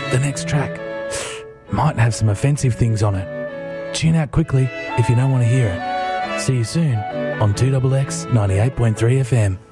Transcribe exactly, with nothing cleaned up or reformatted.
the next track might have some offensive things on it. Tune out quickly if you don't want to hear it. See you soon on two X X ninety-eight point three F M.